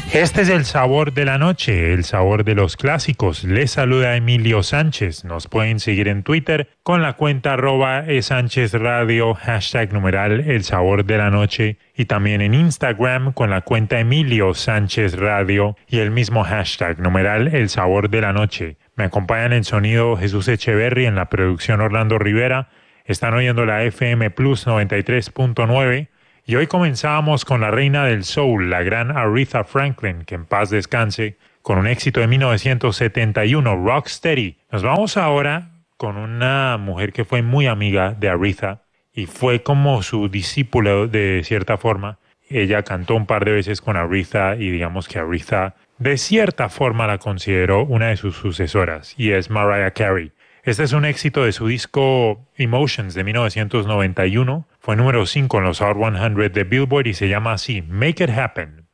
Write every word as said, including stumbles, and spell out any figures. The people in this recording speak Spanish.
Este es el sabor de la noche, el sabor de los clásicos. Les saluda Emilio Sánchez. Nos pueden seguir en Twitter con la cuenta arroba eSánchezRadio, hashtag numeral el sabor de la noche, y también en Instagram con la cuenta Emilio Sánchez Radio y el mismo hashtag numeral el sabor de la noche. Me acompañan en sonido Jesús Echeverry, en la producción Orlando Rivera. Están oyendo la F M Plus noventa y tres punto nueve. Y hoy comenzamos con la reina del soul, la gran Aretha Franklin, que en paz descanse, con un éxito de mil novecientos setenta y uno, Rocksteady. Nos vamos ahora con una mujer que fue muy amiga de Aretha y fue como su discípula de cierta forma. Ella cantó un par de veces con Aretha y digamos que Aretha de cierta forma la consideró una de sus sucesoras, y es Mariah Carey. Este es un éxito de su disco Emotions de mil novecientos noventa y uno. Fue número cinco en los Hot cien de Billboard y se llama así, Make It Happen.